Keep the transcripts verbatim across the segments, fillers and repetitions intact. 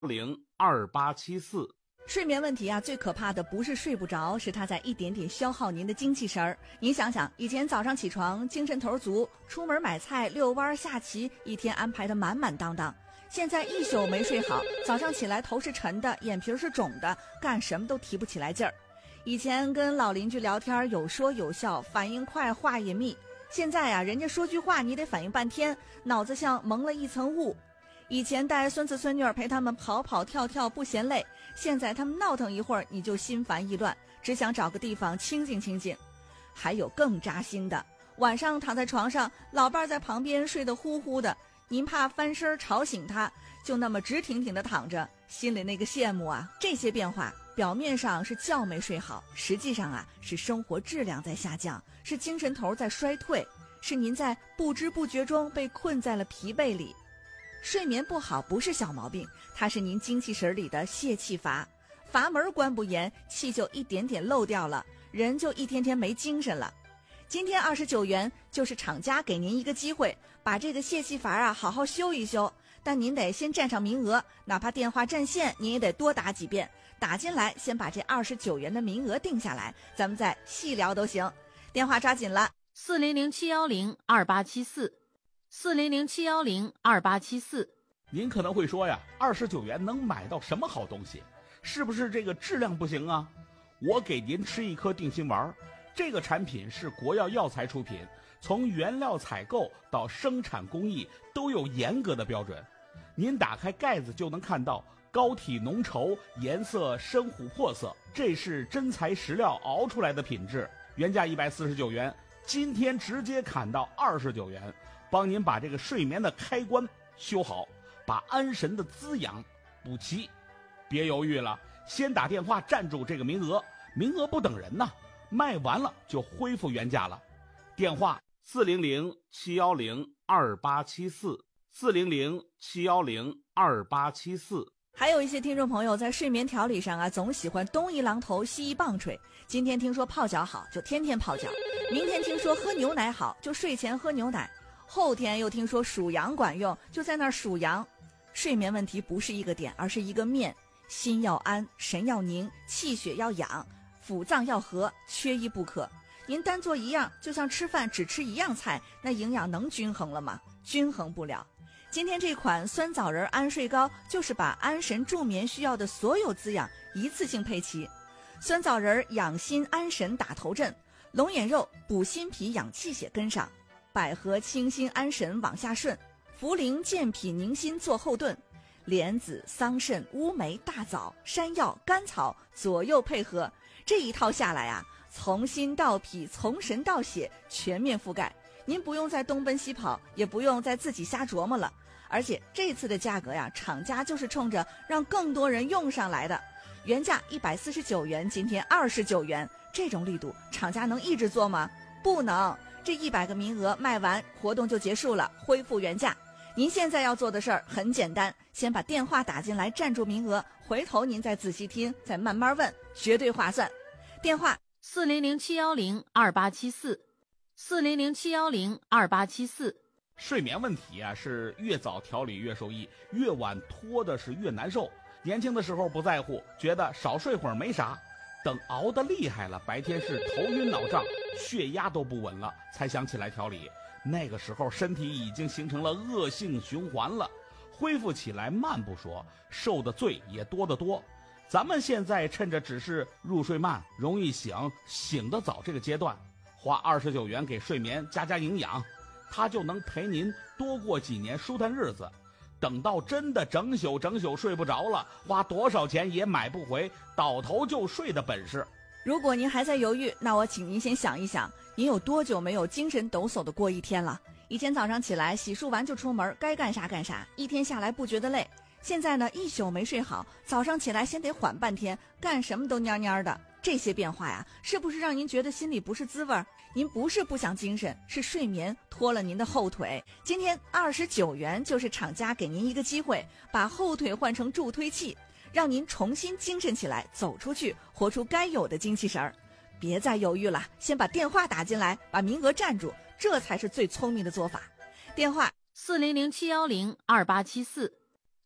零二八七四。 睡眠问题啊，最可怕的不是睡不着，是它在一点点消耗您的精气神儿。您想想，以前早上起床精神头足，出门买菜、遛弯、下棋，一天安排得满满当当。现在一宿没睡好，早上起来头是沉的，眼皮是肿的，干什么都提不起来劲儿。以前跟老邻居聊天有说有笑，反应快，话也密。现在啊，人家说句话你得反应半天，脑子像蒙了一层雾。以前带孙子孙女儿陪他们跑跑跳跳不嫌累，现在他们闹腾一会儿你就心烦意乱，只想找个地方清静清静。还有更扎心的，晚上躺在床上，老伴儿在旁边睡得呼呼的，您怕翻身吵醒他，就那么直挺挺地躺着，心里那个羡慕啊。这些变化表面上是觉没睡好，实际上啊是生活质量在下降，是精神头在衰退，是您在不知不觉中被困在了疲惫里。睡眠不好不是小毛病，它是您精气神里的泄气阀，阀门关不严，气就一点点漏掉了，人就一天天没精神了。今天二十九元就是厂家给您一个机会，把这个泄气阀啊好好修一修，但您得先占上名额，哪怕电话占线您也得多打几遍，打进来先把这二十九元的名额定下来，咱们再细聊都行。电话抓紧了， 四零零七幺零二八七四。四零零七幺零二八七四。 您可能会说呀，二十九元能买到什么好东西？是不是这个质量不行啊？我给您吃一颗定心丸，这个产品是国药药材出品，从原料采购到生产工艺都有严格的标准。您打开盖子就能看到膏体浓稠，颜色深琥珀色，这是真材实料熬出来的品质。原价一百四十九元，今天直接砍到二十九元。帮您把这个睡眠的开关修好，把安神的滋养补齐。别犹豫了，先打电话占住这个名额，名额不等人呐，卖完了就恢复原价了。电话四零零七幺零二八七四，四零零七幺零二八七四。 还有一些听众朋友在睡眠调理上啊，总喜欢东一榔头西一棒槌。今天听说泡脚好，就天天泡脚；明天听说喝牛奶好，就睡前喝牛奶。后天又听说数羊管用，就在那儿数羊。睡眠问题不是一个点，而是一个面。心要安，神要宁，气血要养，腑脏要和，缺一不可。您单做一样，就像吃饭只吃一样菜，那营养能均衡了吗？均衡不了。今天这款酸枣仁安睡膏，就是把安神助眠需要的所有滋养一次性配齐。酸枣仁养心安神打头阵，龙眼肉补心脾养气血跟上，百合清心安神往下顺，茯苓健脾宁心做后盾，莲子桑葚乌梅大枣山药甘草左右配合，这一套下来啊，从心到脾从神到血全面覆盖，您不用再东奔西跑，也不用再自己瞎琢磨了。而且这次的价格呀，厂家就是冲着让更多人用上来的，原价一百四十九元，今天二十九元，这种力度厂家能一直做吗？不能。这一百个名额卖完，活动就结束了，恢复原价。您现在要做的事儿很简单，先把电话打进来占住名额，回头您再仔细听，再慢慢问，绝对划算。电话四零零七幺零二八七四，四零零七幺零二八七四。 睡眠问题啊，是越早调理越受益，越晚拖的是越难受。年轻的时候不在乎，觉得少睡会儿没啥，等熬得厉害了，白天是头晕脑胀，血压都不稳了，才想起来调理。那个时候身体已经形成了恶性循环了，恢复起来慢不说，受的罪也多得多。咱们现在趁着只是入睡慢、容易醒、醒得早这个阶段，花二十九元给睡眠加加营养，它就能陪您多过几年舒坦日子。等到真的整宿整宿睡不着了，花多少钱也买不回倒头就睡的本事。 如果您还在犹豫，那我请您先想一想，您有多久没有精神抖擞的过一天了？以前早上起来洗漱完就出门，该干啥干啥，一天下来不觉得累。现在呢，一宿没睡好，早上起来先得缓半天，干什么都蔫蔫的。这些变化呀，是不是让您觉得心里不是滋味？您不是不想精神，是睡眠拖了您的后腿。今天二十九元就是厂家给您一个机会，把后腿换成助推器，让您重新精神起来，走出去，活出该有的精气神儿。别再犹豫了，先把电话打进来，把名额占住，这才是最聪明的做法。电话四零零七幺零二八七四，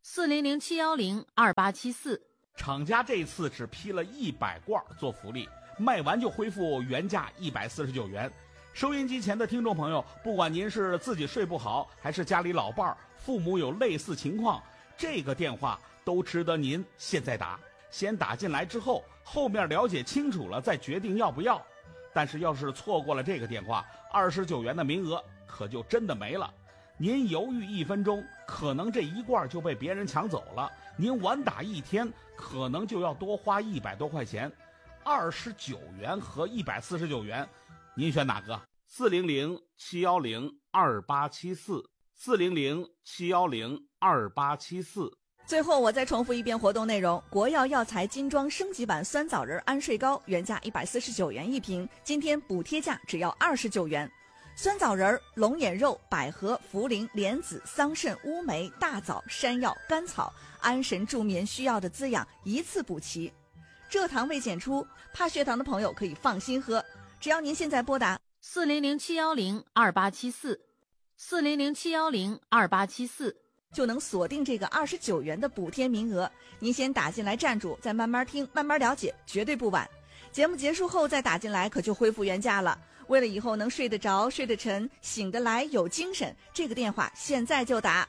四零零七幺零二八七四。 厂家这次只批了一百罐做福利，卖完就恢复原价一百四十九元。收音机前的听众朋友，不管您是自己睡不好，还是家里老伴儿、父母有类似情况，这个电话都值得您现在打。先打进来之后，后面了解清楚了再决定要不要。但是要是错过了这个电话，二十九元的名额可就真的没了。您犹豫一分钟，可能这一罐就被别人抢走了；您晚打一天，可能就要多花一百多块钱。二十九元和一百四十九元，您选哪个？四零零七幺零二八七四，四零零七幺零二八七四。 最后我再重复一遍活动内容：国药药材精装升级版酸枣仁安睡膏原价一百四十九元一瓶，今天补贴价只要二十九元。酸枣仁、龙眼肉、百合、茯苓、莲子、桑葚、乌梅、大枣、山药、甘草，安神助眠需要的滋养一次补齐。蔗糖未检出，怕血糖的朋友可以放心喝。只要您现在拨打四零零七幺零二八七四，四零零七幺零二八七四， 就能锁定这个二十九元的补贴名额。您先打进来站住，再慢慢听，慢慢了解，绝对不晚。节目结束后再打进来，可就恢复原价了。为了以后能睡得着、睡得沉、醒得来、有精神，这个电话现在就打。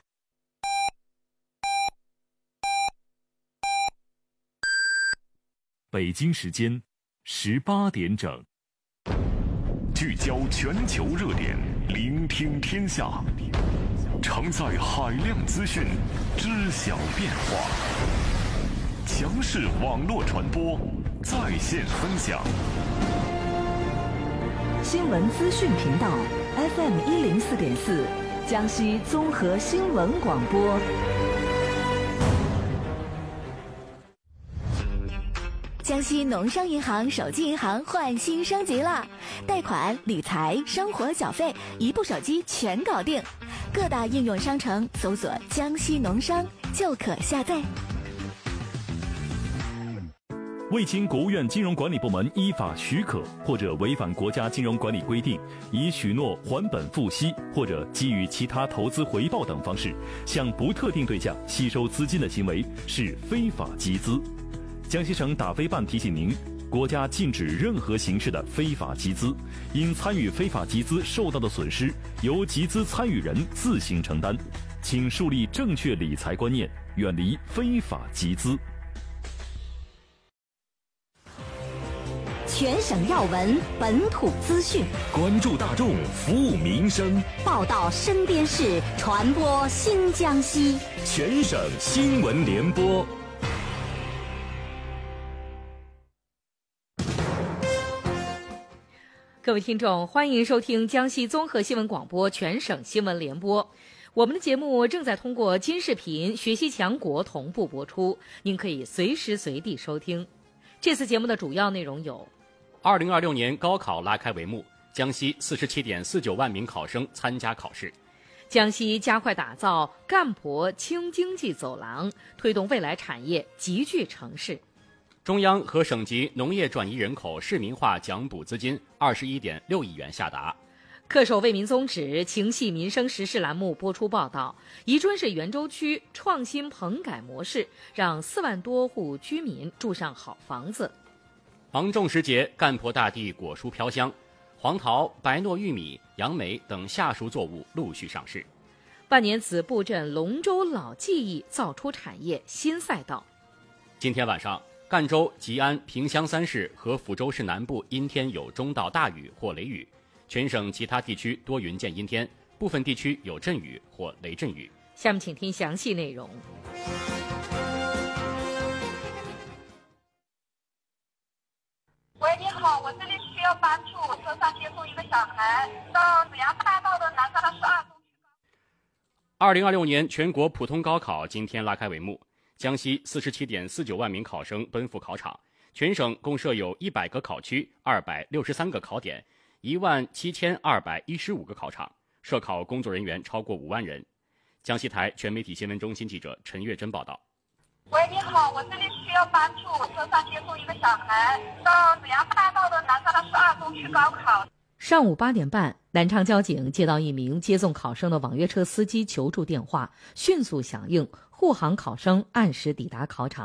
北京时间十八点整，聚焦全球热点，聆听天下，承载海量资讯，知晓变化，强势网络传播，在线分享。 新闻资讯频道 F M 一零四点四，江西综合新闻广播。 江西农商银行手机银行换新升级了，贷款、理财、生活缴费，一部手机全搞定。各大应用商城搜索“江西农商”就可下载。 未经国务院金融管理部门依法许可，或者违反国家金融管理规定，以许诺还本付息或者给予其他投资回报等方式向不特定对象吸收资金的行为，是非法集资。江西省打非办提醒您，国家禁止任何形式的非法集资，因参与非法集资受到的损失由集资参与人自行承担，请树立正确理财观念，远离非法集资。 全省要闻，本土资讯， 关注大众，服务民生， 报道身边事，传播新江西。 全省新闻联播。 各位听众，欢迎收听江西综合新闻广播全省新闻联播。我们的节目正在通过金视频、学习强国同步播出，您可以随时随地收听。这次节目的主要内容有： 二零二六年高考拉开帷幕，江西四十七点四九万名考生参加考试。 江西加快打造赣鄱轻经济走廊，推动未来产业集聚城市。 中央和省级农业转移人口市民化奖补资金二十一点六亿元下达。 恪守为民宗旨，情系民生时事栏目播出报道，宜春市元州区创新棚改模式，让四万多户居民住上好房子。 芒种时节，赣鄱大地果蔬飘香，黄桃、白糯玉米、杨梅等夏熟作物陆续上市。 万年子布阵龙舟老技艺，造出产业新赛道。 今天晚上，赣州、吉安、萍乡三市和抚州市南部阴天有中到大雨或雷雨，全省其他地区多云见阴天，部分地区有阵雨或雷阵雨。 下面请听详细内容。 喂，你好，我这里需要帮助，我车上接送一个小孩到紫阳大道的南沙十二中去。 二零二六年全国普通高考今天拉开帷幕，江西四十七点四九万名考生奔赴考场，全省共设有一百个考区、二百六十三个考点、一万七千二百一十五个考场，涉考工作人员超过五万人。江西台全媒体新闻中心记者陈月珍报道。 喂，你好，我这里需要帮助，我车上接送一个小孩到紫阳大道的南沙十二中去高考。 上午八点半，南昌交警接到一名接送考生的网约车司机求助电话，迅速响应，护航考生按时抵达考场。